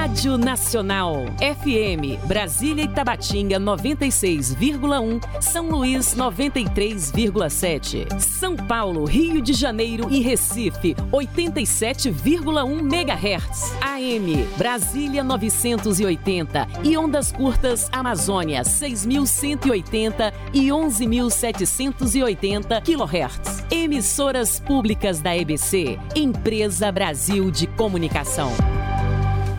Rádio Nacional. FM, Brasília e Tabatinga 96,1, São Luís 93,7. São Paulo, Rio de Janeiro e Recife 87,1 MHz. AM, Brasília 980 e ondas curtas Amazônia 6.180 e 11.780 kHz. Emissoras públicas da EBC, Empresa Brasil de Comunicação.